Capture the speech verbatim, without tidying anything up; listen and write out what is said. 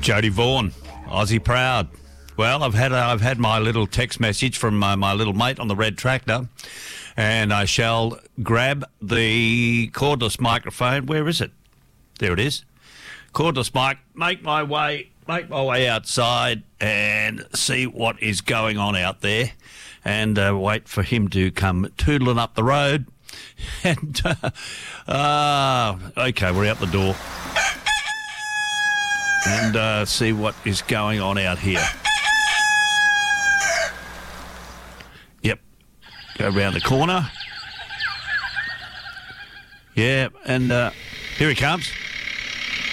Jody Vaughan, Aussie proud. Well, I've had I've had my little text message from my, my little mate on the red tractor, and I shall grab the cordless microphone. Where is it? There it is. Cordless mic. Make my way, make my way outside and see what is going on out there, and uh, wait for him to come tootling up the road. And uh, uh, okay, we're out the door. And uh, see what is going on out here. Yep. Go around the corner. Yeah, and uh, here he comes.